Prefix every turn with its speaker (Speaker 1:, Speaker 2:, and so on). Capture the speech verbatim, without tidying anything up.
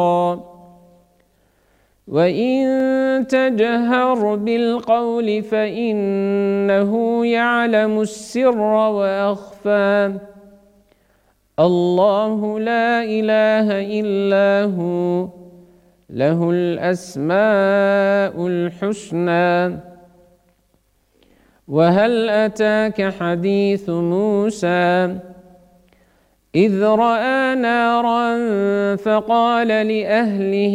Speaker 1: وإن تجهر بالقول فإنه يعلم السر وأخفى الله لا إله إلا هو له الأسماء الحسنى وهل أتاك حديث موسى إذ رأى نارا فقال لأهله